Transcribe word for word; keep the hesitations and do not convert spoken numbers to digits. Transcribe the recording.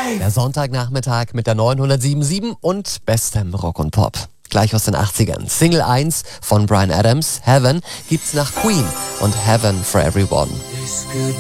Der Sonntagnachmittag mit der neunhundertsieben Komma sieben und bestem Rock und Pop. Gleich aus den achtzigern. Single eins von Bryan Adams, Heaven, gibt's nach Queen und Heaven for Everyone.